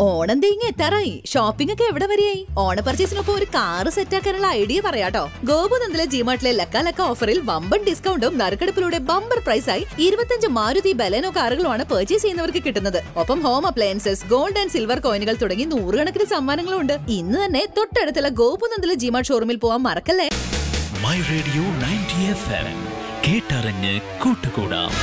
ഓണം തേങ്ങ എത്താറായി. ഷോപ്പിംഗ് ഒക്കെ എവിടെ വരെയായി? ഓണ പർച്ചേസിനൊപ്പം ഒരു കാറ് സെറ്റാക്കാനുള്ള ഐഡിയ പറയാട്ടോ. ഗോപുനന്ദിലെ ജിമാർട്ടിലെ ലക്ക ഓഫറിൽ വമ്പൻ ഡിസ്കൗണ്ടും നറുക്കെടുപ്പിലൂടെ ബമ്പർ പ്രൈസായി 25 മാരുതി ബലേനോ കാറുകളുമാണ് പർച്ചേസ് ചെയ്യുന്നവർക്ക് കിട്ടുന്നത്. ഒപ്പം home appliances, gold and silver കോയിനുകൾ തുടങ്ങി 100 കണക്കിന് സമ്മാനങ്ങളും ഉണ്ട്. ഇന്ന് തന്നെ തൊട്ടടുത്തുള്ള ഗോപുനന്ദിലെ ജിമാർട്ട് ഷോറൂമിൽ പോവാൻ മറക്കല്ലേ. മൈ റേഡിയോ 90 FM കേട്ടറിഞ്ഞ് കൂട്ടുകൂടാം.